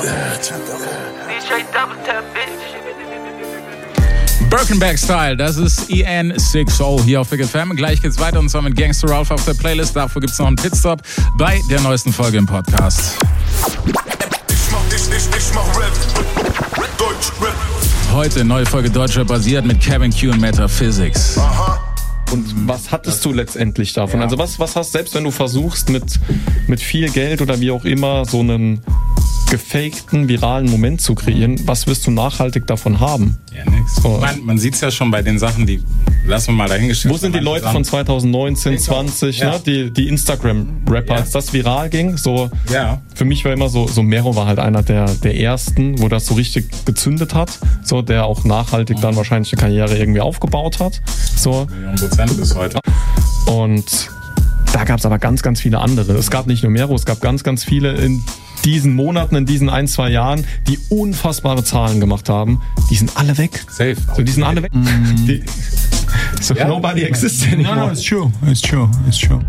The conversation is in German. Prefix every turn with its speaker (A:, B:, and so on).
A: Birkenback-Style, das ist EN6O hier auf Big FM. Gleich geht's weiter und zwar mit Gangster Ralph auf der Playlist. Dafür gibt's noch einen Pitstop bei der neuesten Folge im Podcast.
B: Ich mach Rap, Deutschrap.
A: Heute neue Folge Deutschrap basiert mit Kevin Q und Metaphysics.
B: Aha.
C: Und was hattest du letztendlich davon? Ja. Also was hast, selbst wenn du versuchst mit viel Geld oder wie auch immer so einen gefakten, viralen Moment zu kreieren, was wirst du nachhaltig davon haben?
A: Ja, nix. So. Man sieht's ja schon bei den Sachen, die lassen wir mal dahingestellt.
C: Wo sind die Leute von 2019, 20, ja. Ne, die Instagram-Rapper, als das viral ging? So, ja. Für mich war immer so Mero war halt einer der ersten, wo das so richtig gezündet hat, so, der auch nachhaltig dann wahrscheinlich eine Karriere irgendwie aufgebaut hat. So.
A: Millionen % bis heute.
C: Und da gab's aber ganz, ganz viele andere. Es gab nicht nur Mero, es gab ganz, ganz viele in diesen Monaten, in diesen 1-2 Jahren, die unfassbare Zahlen gemacht haben. Die sind alle weg.
A: Safe.
C: So, die sind alle weg. So, yeah. Nobody exists anymore.
D: No, it's true.